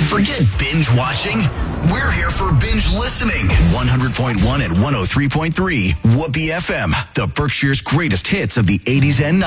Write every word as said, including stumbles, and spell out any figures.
Forget binge watching. We're here for binge listening. one hundred point one and one oh three point three Whoopee F M, the Berkshire's greatest hits of the eighties and nineties.